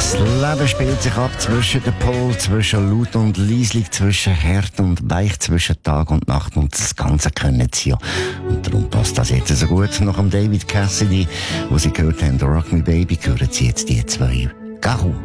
Das Leben spielt sich ab zwischen den Polen, zwischen laut und leislich, zwischen hart und weich, zwischen Tag und Nacht, und das Ganze können sie ja. Und darum passt das jetzt so gut. Nach dem David Cassidy, wo sie gehört haben, Rock Me Baby, hören sie jetzt die zwei Garou.